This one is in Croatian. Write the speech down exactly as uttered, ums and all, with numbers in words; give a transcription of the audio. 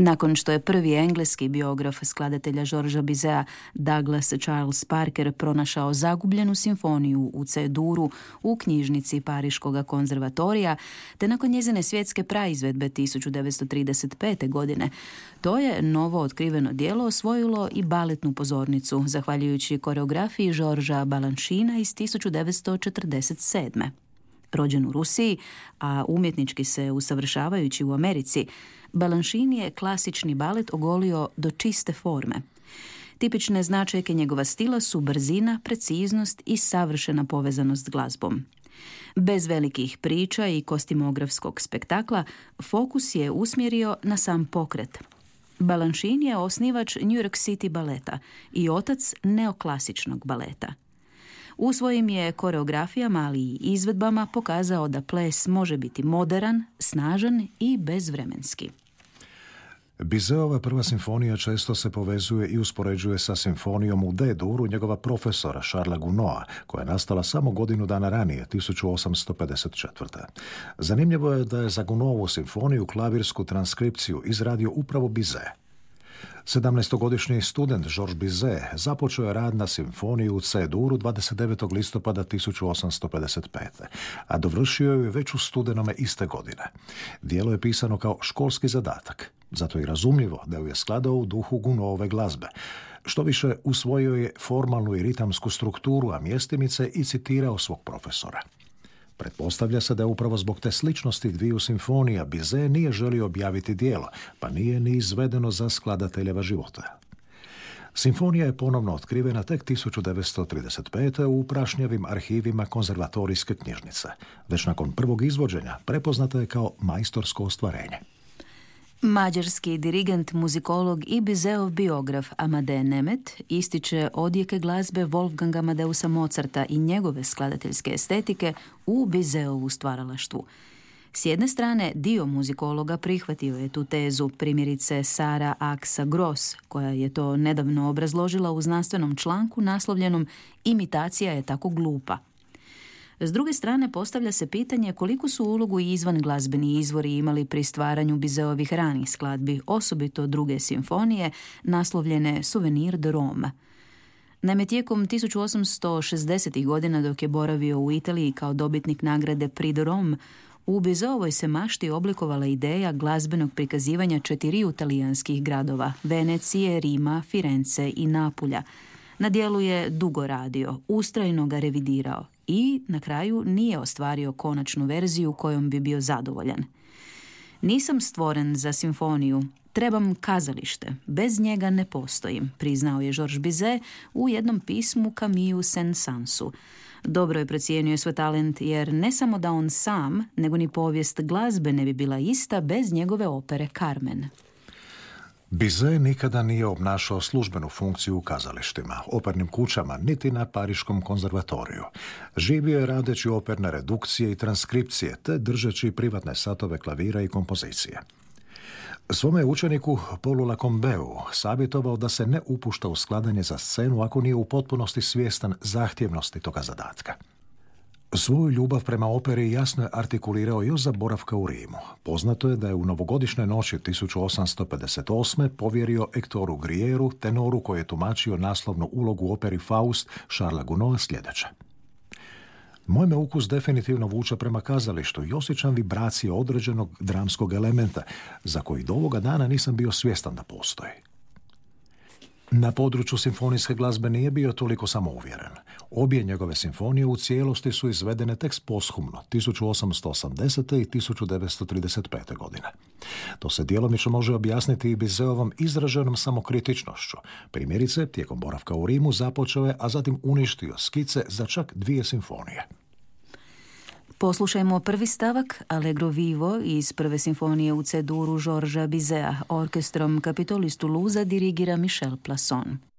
Nakon što je prvi engleski biograf skladatelja Georgesa Bizeta Douglas Charles Parker pronašao zagubljenu simfoniju u C-duru u knjižnici Pariškog konzervatorija, te nakon njezine svjetske praizvedbe tisuću devetsto trideset pete. godine, to je novo otkriveno djelo osvojilo i baletnu pozornicu, zahvaljujući koreografiji Georgesa Balanchina iz tisuću devetsto četrdeset sedme. Rođen u Rusiji, a umjetnički se usavršavajući u Americi, Balanchine je klasični balet ogolio do čiste forme. Tipične značajke njegova stila su brzina, preciznost i savršena povezanost s glazbom. Bez velikih priča i kostimografskog spektakla, fokus je usmjerio na sam pokret. Balanchine je osnivač New York City baleta i otac neoklasičnog baleta. U svojim je koreografijama, ali i izvedbama pokazao da ples može biti moderan, snažan i bezvremenski. Bizetova prva simfonija često se povezuje i uspoređuje sa simfonijom u D-duru njegova profesora Charlesa Gounoda, koja je nastala samo godinu dana ranije, tisuću osamsto pedeset četvrte. Zanimljivo je da je za Gounodovu simfoniju klavirsku transkripciju izradio upravo Bizet. sedamnaestogodišnji student Georges Bizet započeo je rad na simfoniji u C-duru dvadeset devetog listopada tisuću osamsto pedeset pete. a dovršio ju je već u studenome iste godine. Djelo je pisano kao školski zadatak, zato je razumljivo da ju je skladao u duhu Gounodove glazbe. Što više, usvojio je formalnu i ritamsku strukturu, a mjestimice i citirao svog profesora. Pretpostavlja se da je upravo zbog te sličnosti dviju simfonija Bizet nije želio objaviti djelo, pa nije ni izvedeno za skladateljeva života. Simfonija je ponovno otkrivena tek tisuću devetsto trideset pete. u prašnjavim arhivima konzervatorijske knjižnice. Već nakon prvog izvođenja prepoznata je kao majstorsko ostvarenje. Mađarski dirigent, muzikolog i Bizetov biograf Amadej Nemet ističe odjeke glazbe Wolfganga Amadeusa Mozarta i njegove skladateljske estetike u Bizetovu stvaralaštvu. S jedne strane, dio muzikologa prihvatio je tu tezu, primjerice Sara Aksa Gross, koja je to nedavno obrazložila u znanstvenom članku naslovljenom "Imitacija je tako glupa". S druge strane, postavlja se pitanje koliko su ulogu i izvan glazbeni izvori imali pri stvaranju Bizetovih ranih skladbi, osobito druge simfonije, naslovljene Souvenir de Rome. Naime, tijekom tisuću osamsto šezdesetih. godina, dok je boravio u Italiji kao dobitnik nagrade Prix de Rome, u Bizetovoj se mašti oblikovala ideja glazbenog prikazivanja četiriju talijanskih gradova, Venecije, Rima, Firence i Napulja. Na djelu je dugo radio, ustrajno ga revidirao i na kraju nije ostvario konačnu verziju kojom bi bio zadovoljan. Nisam stvoren za simfoniju, trebam kazalište, bez njega ne postojim, priznao je Georges Bizet u jednom pismu Camille Saint-Sansu. Dobro je procijenio svoj talent jer ne samo da on sam, nego ni povijest glazbe ne bi bila ista bez njegove opere Carmen. Bizet nikada nije obnašao službenu funkciju u kazalištima, opernim kućama, niti na Pariškom konzervatoriju. Živio je radeći operne redukcije i transkripcije, te držeći privatne satove klavira i kompozicije. Svome učeniku Paulu Lacombeu savjetovao da se ne upušta u skladanje za scenu ako nije u potpunosti svjestan zahtjevnosti toga zadatka. Svoju ljubav prema operi jasno je artikulirao još za boravka u Rimu. Poznato je da je u novogodišnjoj noći tisuću osamsto pedeset osme. povjerio Hectoru Grieru, tenoru koji je tumačio naslovnu ulogu u operi Faust Charlesa Gounoda, sljedeće. Moj me ukus definitivno vuče prema kazalištu i osjećam vibracije određenog dramskog elementa, za koji do ovoga dana nisam bio svjestan da postoji. Na području simfonijske glazbe nije bio toliko samouvjeren. Obje njegove simfonije u cijelosti su izvedene tek posthumno, tisuću osamsto osamdesete. i tisuću devetsto trideset pete. godine. To se djelomično može objasniti i Bizetovom izraženom samokritičnošću. Primjerice, tijekom boravka u Rimu započeo je, a zatim uništio skice za čak dvije simfonije. Poslušajmo prvi stavak Allegro vivo iz prve simfonije u C-duru Georgesa Bizeta. Orkestrom Capitolistu Luza dirigira Michel Plasson.